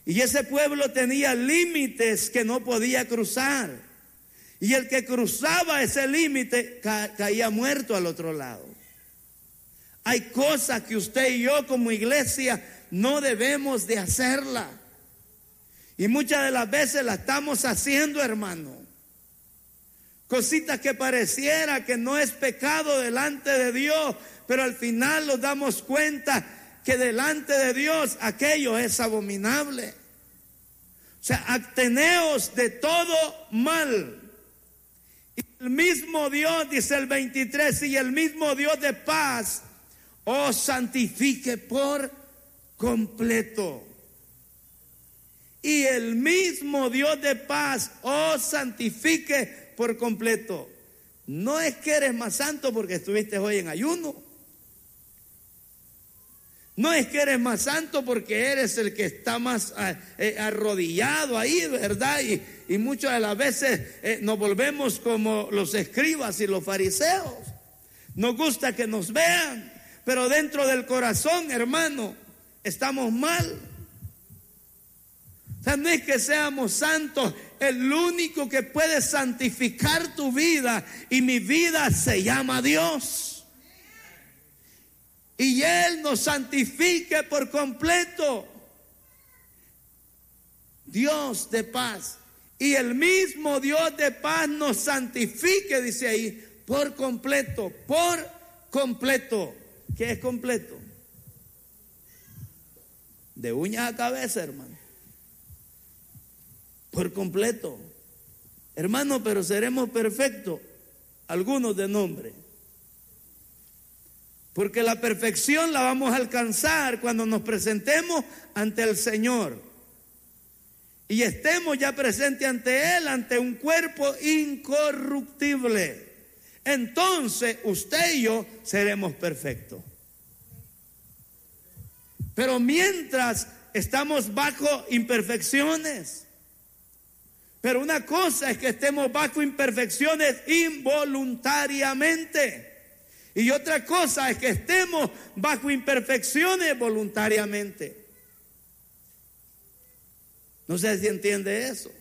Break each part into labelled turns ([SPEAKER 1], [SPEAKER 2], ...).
[SPEAKER 1] Y ese pueblo tenía límites que no podía cruzar. Y el que cruzaba ese límite caía muerto al otro lado. Hay cosas que usted y yo como iglesia no debemos de hacerla. Y muchas de las veces la estamos haciendo, hermano. Cositas que pareciera que no es pecado delante de Dios, pero al final nos damos cuenta que delante de Dios aquello es abominable. O sea, absteneos de todo mal. Y el mismo Dios, dice el 23, y el mismo Dios de paz os santifique por completo. Y el mismo Dios de paz os santifique por completo. No es que eres más santo porque estuviste hoy en ayuno. No es que eres más santo porque eres el que está más arrodillado ahí, ¿verdad? Y muchas de las veces nos volvemos como los escribas y los fariseos. Nos gusta que nos vean, pero dentro del corazón, hermano, estamos mal. O sea, no es que seamos santos, el único que puede santificar tu vida y mi vida se llama Dios. Y Él nos santifique por completo. Dios de paz. Y el mismo Dios de paz nos santifique, dice ahí, por completo, por completo. ¿Qué es completo? De uñas a cabeza, hermano. Por completo. Hermano, pero seremos perfectos, algunos de nombre. Porque la perfección la vamos a alcanzar cuando nos presentemos ante el Señor. Y estemos ya presentes ante Él, ante un cuerpo incorruptible. Entonces usted y yo seremos perfectos. Pero mientras estamos bajo imperfecciones. Pero una cosa es que estemos bajo imperfecciones involuntariamente. Y otra cosa es que estemos bajo imperfecciones voluntariamente. No sé si entiende eso.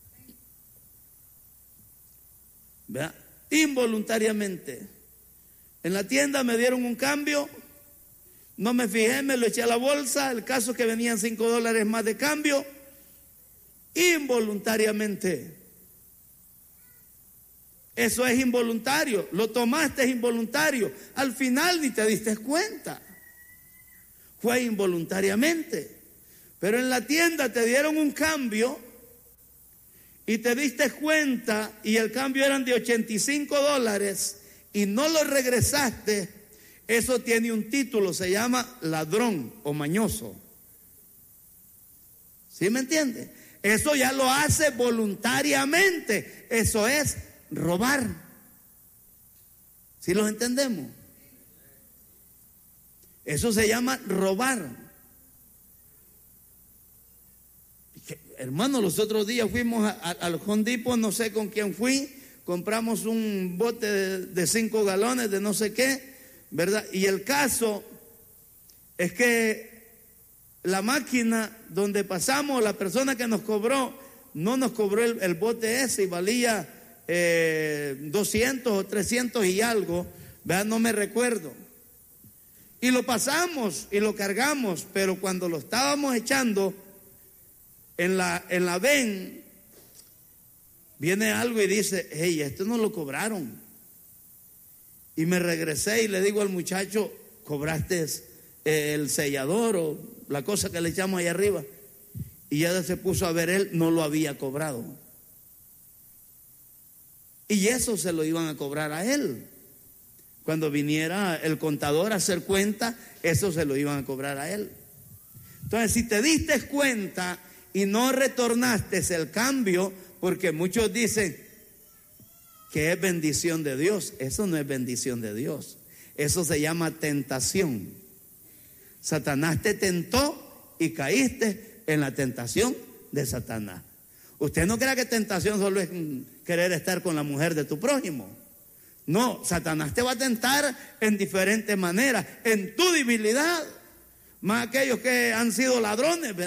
[SPEAKER 1] ¿Verdad? Involuntariamente. En la tienda me dieron un cambio. No me fijé, me lo eché a la bolsa. El caso es que venían $5 más de cambio. Involuntariamente. Eso es involuntario. Lo tomaste, es involuntario. Al final ni te diste cuenta. Fue involuntariamente. Pero en la tienda te dieron un cambio y te diste cuenta y el cambio eran de $85 y no lo regresaste. Eso tiene un título, se llama ladrón o mañoso. ¿Sí me entiende? Eso ya lo hace voluntariamente. Eso es robar. ¿Sí los entendemos? Eso se llama robar. Hermano, los otros días fuimos al Home Depot, no sé con quién fui, compramos un bote de 5 galones de no sé qué, ¿verdad? Y el caso es que la máquina donde pasamos, la persona que nos cobró, no nos cobró el bote ese y valía 200 o 300 y algo, ¿verdad? No me recuerdo. Y lo pasamos y lo cargamos, pero cuando lo estábamos echando en la ven, viene algo y dice, hey, esto no lo cobraron. Y me regresé y le digo al muchacho, ¿cobraste el sellador o la cosa que le echamos ahí arriba? Y ya se puso a ver, él no lo había cobrado. Y eso se lo iban a cobrar a él. Cuando viniera el contador a hacer cuenta, eso se lo iban a cobrar a él. Entonces, si te diste cuenta y no retornaste el cambio, porque muchos dicen que es bendición de Dios. Eso no es bendición de Dios. Eso se llama tentación. Satanás te tentó y caíste en la tentación de Satanás. Usted no crea que tentación solo es querer estar con la mujer de tu prójimo. No, Satanás te va a tentar en diferentes maneras, en tu debilidad. Más aquellos que han sido ladrones, ¿verdad?